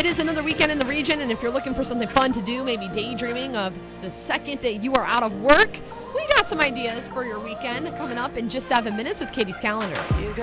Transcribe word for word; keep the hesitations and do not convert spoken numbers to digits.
It is another weekend in the region, and if you're looking for something fun to do, maybe daydreaming of the second that you are out of work, we got some ideas for your weekend coming up in just seven minutes with Katie's calendar.